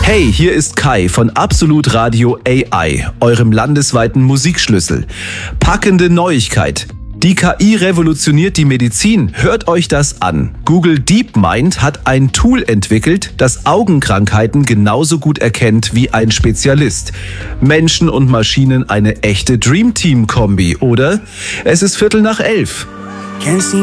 Hey, hier ist Kai von Absolut Radio AI, eurem landesweiten Musikschlüssel. Packende Neuigkeit. Die KI revolutioniert die Medizin. Hört euch das an. Google DeepMind hat ein Tool entwickelt, das Augenkrankheiten genauso gut erkennt wie ein Spezialist. Menschen und Maschinen eine echte Dreamteam-Kombi, oder? Es ist 11:15.